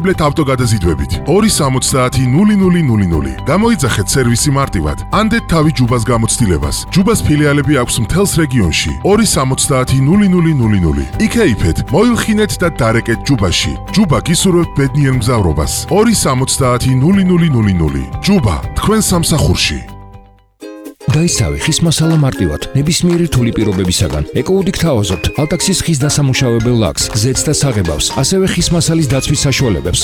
გაუგებლეთ ავტოგადაზიდვებით 270-0000. გამოიძახეთ სერვისი მარტივად. ანდეთ თავი ჯუბას გამოცდილებას. ჯუბას ფილიალები აქვს მთელს რეგიონში. 270-0000. იქეიფეთ, მოილხინეთ და დარეკეთ ჯუბაში. ჯუბა გისურვებთ ბედნიერ მგზავრობას. 270-0000. ჯუბა, თქვენ სამსახურში. დაისავი ხის მასალა მარტივად, ნებისმიერი რთული პირობებისაგან. ეკოუდი გთავაზობთ ალტაქსის ხის დასამუშავებელ ლაკს, ზეთს და საღებავს, ასევე ხის მასალის დაცვის საშუალებებს.